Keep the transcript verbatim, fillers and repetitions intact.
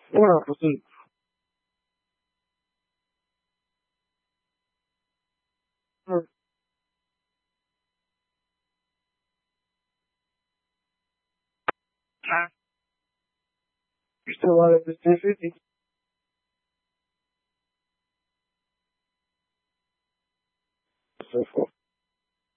Voilà, pues sí. Mm. Ah, işte var ya, specific. So,